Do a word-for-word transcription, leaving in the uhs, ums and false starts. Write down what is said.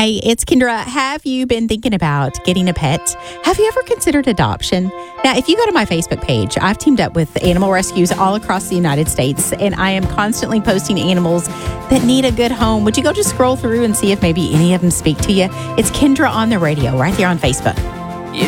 Hey, it's Kendra. Have you been thinking about getting a pet? Have you ever considered adoption? Now, if you go to my Facebook page, I've teamed up with animal rescues all across the United States, and I am constantly posting animals that need a good home. Would you go just scroll through and see if maybe any of them speak to you? It's Kendra on the radio right there on Facebook.